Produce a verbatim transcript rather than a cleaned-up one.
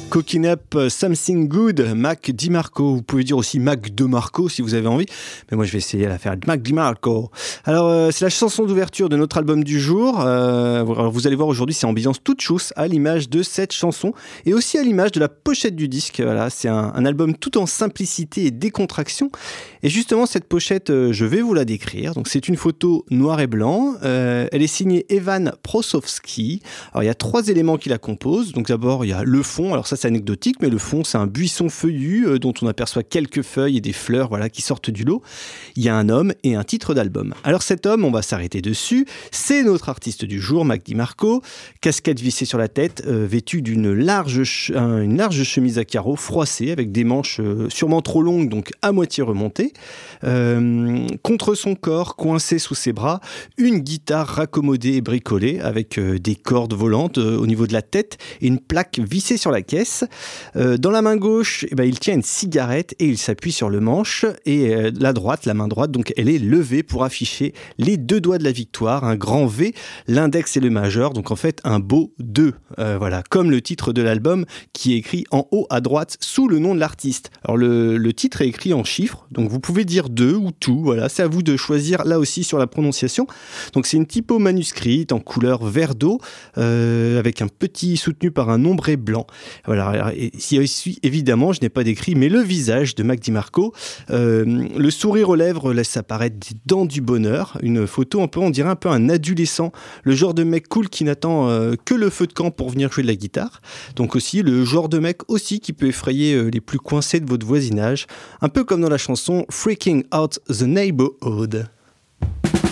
Cooking Up Something Good, Mac DiMarco. Vous pouvez dire aussi Mac DeMarco si vous avez envie, mais moi je vais essayer de la faire Mac DiMarco. Alors euh, c'est la chanson d'ouverture de notre album du jour. Euh, alors, vous allez voir aujourd'hui, c'est ambiance toute chousse à l'image de cette chanson et aussi à l'image de la pochette du disque. Voilà, c'est un, un album tout en simplicité et décontraction. Et justement cette pochette, euh, je vais vous la décrire. Donc c'est une photo noir et blanc. Euh, elle est signée Evan Prosowski. Alors il y a trois éléments qui la composent. Donc d'abord il y a le fond. Alors ça c'est anecdotique, mais le fond c'est un buisson feuillu euh, dont on aperçoit quelques feuilles et des fleurs, voilà, qui sortent du lot. Il y a un homme et un titre d'album. Alors cet homme, on va s'arrêter dessus. C'est notre artiste du jour, Mac DiMarco, casquette vissée sur la tête, euh, vêtu d'une large, ch- euh, une large chemise à carreaux froissée avec des manches euh, sûrement trop longues, donc à moitié remontées. Euh, contre son corps, coincé sous ses bras, une guitare raccommodée et bricolée avec euh, des cordes volantes euh, au niveau de la tête et une plaque vissée sur la caisse. Euh, dans la main gauche, eh ben, il tient une cigarette et il s'appuie sur le manche. Et euh, la droite, la main droite, donc elle est levée pour afficher les deux doigts de la victoire, un grand V, l'index et le majeur, donc en fait un beau deux. Euh, voilà, comme le titre de l'album qui est écrit en haut à droite sous le nom de l'artiste. Alors le, le titre est écrit en chiffres, donc vous pouvez dire deux ou tout, voilà, c'est à vous de choisir là aussi sur la prononciation. Donc c'est une typo manuscrite en couleur vert d'eau, euh, avec un petit soutenu par un ombré blanc. Voilà. Alors, et ici, évidemment, je n'ai pas décrit, mais le visage de Mac DiMarco, euh, le sourire aux lèvres laisse apparaître des dents du bonheur, une photo un peu, on dirait un peu un adolescent, le genre de mec cool qui n'attend euh, que le feu de camp pour venir jouer de la guitare. Donc aussi le genre de mec aussi qui peut effrayer euh, les plus coincés de votre voisinage, un peu comme dans la chanson Freaking Out the Neighborhood.